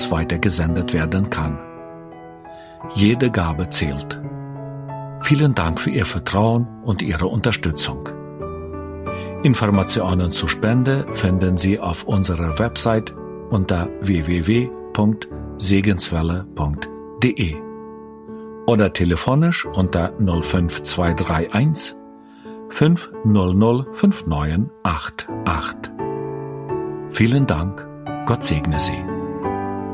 nichts weitergesendet werden kann. Jede Gabe zählt. Vielen Dank für Ihr Vertrauen und Ihre Unterstützung. Informationen zur Spende finden Sie auf unserer Website unter www.segenswelle.de oder telefonisch unter 05231 500 5988. Vielen Dank, Gott segne Sie.